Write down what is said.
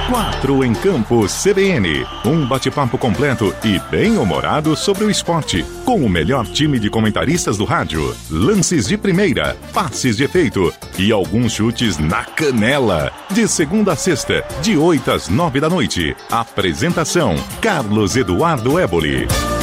Quatro em Campo CBN. Um bate-papo completo e bem-humorado sobre o esporte, com o melhor time de comentaristas do rádio. Lances de primeira, passes de efeito e alguns chutes na canela. De segunda a sexta, de 8 às 9 da noite. Apresentação: Carlos Eduardo Éboli.